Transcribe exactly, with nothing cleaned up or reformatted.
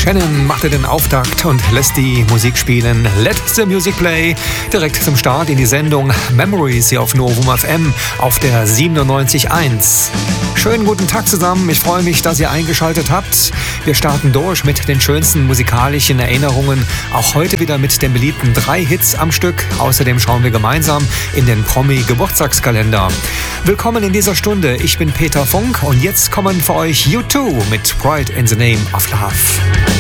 Shannon machte den Auftakt und lässt die Musik spielen. Let the Music Play. Direkt zum Start in die Sendung Memories hier auf Novum F M auf der siebenundneunzig Komma eins. Schönen guten Tag zusammen. Ich freue mich, dass ihr eingeschaltet habt. Wir starten durch mit den schönsten musikalischen Erinnerungen. Auch heute wieder mit den beliebten drei Hits am Stück. Außerdem schauen wir gemeinsam in den Promi-Geburtstagskalender. Willkommen in dieser Stunde. Ich bin Peter Funk und jetzt kommen für euch U zwei mit Pride in the Name of Love.